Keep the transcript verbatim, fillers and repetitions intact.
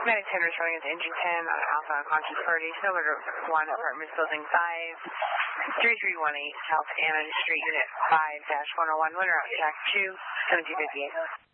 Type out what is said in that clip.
Medic ten showing us engine ten on Alpha Unconscious Party, Silver one, Apartments Building five, three three one eight, South Anna Street, Unit five dash one oh one, winter out track two, seventeen fifty-eight.